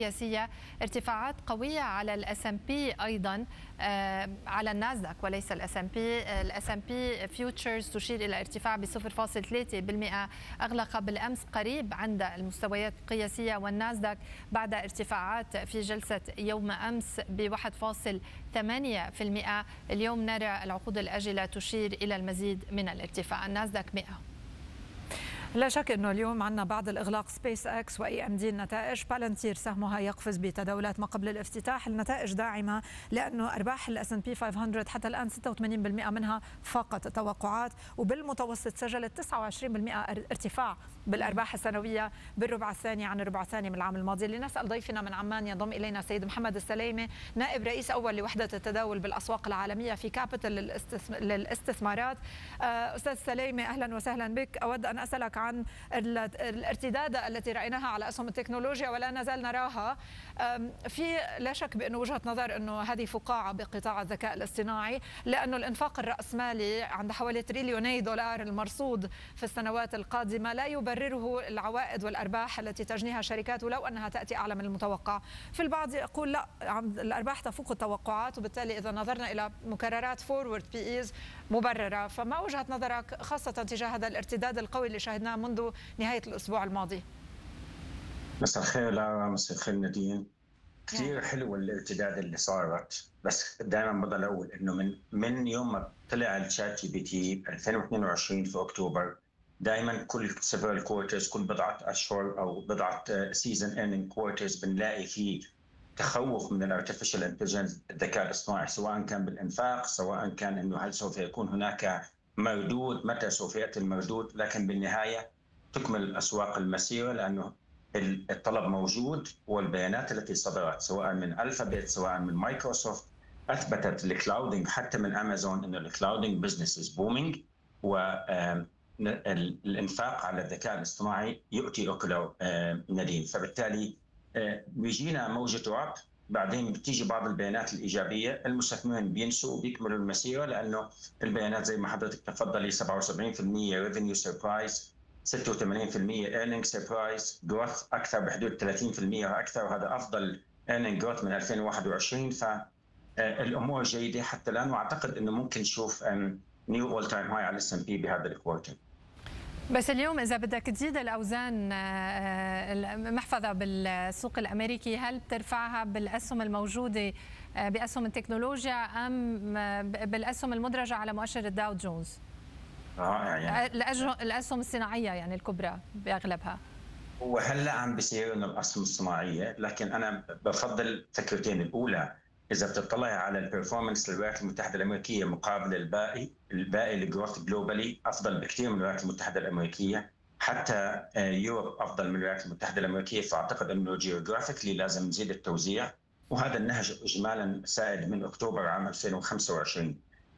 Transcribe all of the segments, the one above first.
سياسية، ارتفاعات قوية على الاس ام بي ايضا، على الناسداك وليس الاس ام بي. الاس ام بي فيوتشرز تشير الى ارتفاع ب 0.3%، اغلق بالامس قريب عند المستويات القياسية، والناسداك بعد ارتفاعات في جلسة يوم امس ب 1.8%. اليوم نرى العقود الاجلة تشير الى المزيد من الارتفاع. الناسداك 100. لا شك انه اليوم عندنا بعد الاغلاق سبيس اكس واي ام دي النتائج. بالانتير سهمها يقفز بتداولات ما قبل الافتتاح. النتائج داعمه لانه ارباح الاس ان بي 500 حتى الان 86% منها فاقت التوقعات، وبالمتوسط سجلت 29% ارتفاع بالارباح السنويه بالربع الثاني عن الربع الثاني من العام الماضي. لنسال ضيفنا من عمان ينضم الينا سيد محمد السليمي، نائب رئيس اول لوحده التداول بالاسواق العالميه في كابيتال للاستثمارات. استاذ السليمي اهلا وسهلا بك. اود ان اسالك عن الارتدادة التي رأيناها على أسهم التكنولوجيا ولا نزال نراها. في لا شك بأنه وجهة نظر أنه هذه فقاعة بقطاع الذكاء الاصطناعي، لأنه الإنفاق الرأسمالي عند حوالي تريليوني دولار المرصود في السنوات القادمة لا يبرره العوائد والأرباح التي تجنيها الشركات ولو أنها تأتي أعلى من المتوقع. في البعض يقول لا، الأرباح تفوق التوقعات، وبالتالي إذا نظرنا إلى مكررات فورورد بي إيز مبررة. فما وجهة نظرك خاصة تجاه هذا الارتداد القوي اللي شاهدناه منذ نهاية الأسبوع الماضي؟ مساء الخير لارا، مساء الخير نادين. كثير حلوة الارتداد اللي صارت، بس دائما بضل أقول إنه من يوم ما طلع الشات جي بي تي 2022 في أكتوبر، دائما كل several quarters، كل بضعة أشهر أو بضعة سيزون earning quarters بنلاقي فيه تخوف من الارتفيشال انتليجنس، الذكاء الاصطناعي، سواء كان بالإنفاق، سواء كان إنه هل سوف يكون هناك مردود، متى سوف يأتي المردود. لكن بالنهاية تكمل الأسواق المسيرة، لأنه الطلب موجود، والبيانات التي صدرت سواء من الفابت سواء من مايكروسوفت أثبتت الكلاودينج حتى من أمازون أن الكلاودينج بزنس از بومينج، والإنفاق على الذكاء الاصطناعي يؤتي أكله ندين. فبالتالي بيجينا موجة رعب، بعدين بتيجي بعض البيانات الإيجابية، المستثمرين بينسوا وبيكملوا المسيرة، لأنه البيانات زي ما حضرتك تفضلي 77% revenue surprise، 86% earning surprise، growth أكثر بحدود 30% وأكثر، وهذا أفضل earning growth من 2021. فالأمور جيدة حتى الآن، وأعتقد أنه ممكن نشوف new all time high على S&P بهذا الكوارتر. بس اليوم إذا بدك تزيد الأوزان المحفظة بالسوق الأمريكي، هل بترفعها بالأسهم الموجودة بأسهم التكنولوجيا أم بالأسهم المدرجة على مؤشر الداو جونز؟ يعني الأسهم الصناعية يعني الكبرى بأغلبها. وهلا عم بيصير انه الاسهم الصناعيه، لكن انا بفضل فكرتين. الاولى، اذا بتطلع على البرفورمانس للولايات المتحده الامريكيه مقابل الباقي الجروث جلوبالي افضل بكثير من الولايات المتحده الامريكيه، حتى يوروب افضل من الولايات المتحده الامريكيه. فاعتقد انه جيوغرافيكلي لازم نزيد التوزيع، وهذا النهج اجمالا سائد من اكتوبر عام 2025.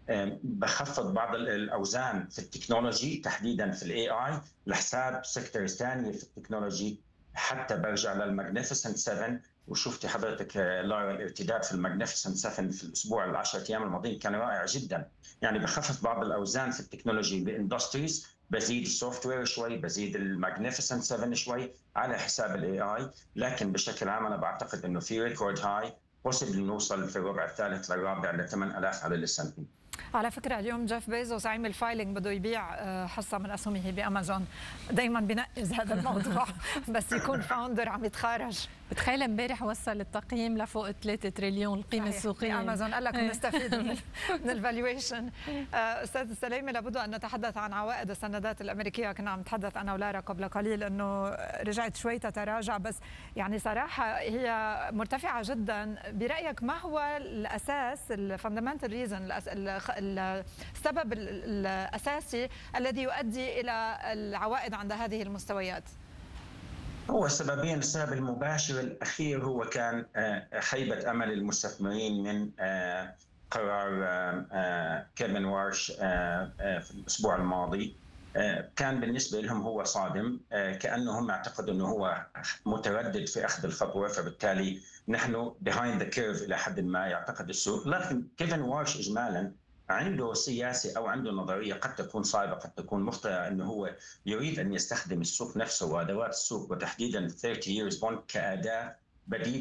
بخفض بعض الاوزان في التكنولوجي تحديدا في الاي اي لحساب سيكتورز ثانيه في التكنولوجي، حتى برجع للماجنيفيسنت 7. وشفتي حضرتك لارا الارتداد في الماجنيفيسنت 7 في الاسبوع ال10 ايام الماضيين كان رائع جدا. يعني بخفف بعض الاوزان في التكنولوجي بالاندستريز، بزيد السوفت وير شوي، بزيد الماجنيفيسنت 7 شوي على حساب الاي اي. لكن بشكل عام انا بعتقد انه في ريكورد هاي بوسيبل نوصل في الربع الثالث للرابع ل 8000 على الاس ام بي. على فكرة اليوم جيف بيزوس عامل فايلينج بده يبيع حصة من أسهمه بأمازون. دايما بنقز هذا الموضوع بس يكون فاوندر عم يتخارج. بتخيل امبارح وصل التقييم لفوق 3 تريليون القيمة السوقية. أمازون قال لك نستفيد من الفالويشن. أستاذ السليمي، لابد أن نتحدث عن عوائد السندات الأمريكية. كنا عم نتحدث أنا ولارا قبل قليل أنه رجعت شوي تتراجع، بس يعني صراحة هي مرتفعة جدا. برأيك ما هو الأساس، الفاندمنتال ريزن، السبب الأساسي الذي يؤدي إلى العوائد عند هذه المستويات؟ هو سببين. السبب المباشر الأخير هو كان خيبة أمل المستثمرين من قرار كيفن وارش في الأسبوع الماضي. كان بالنسبة لهم هو صادم، كأنهم اعتقدوا أنه هو متردد في أخذ الخطوة، فبالتالي نحن behind the curve إلى حد ما يعتقد السوق. لكن كيفن وارش إجمالاً عنده سياسة أو عنده نظرية قد تكون صائبة قد تكون مخطئة، أنه هو يريد أن يستخدم السوق نفسه وأدوات السوق، وتحديداً 30 years bond كأداة بديلة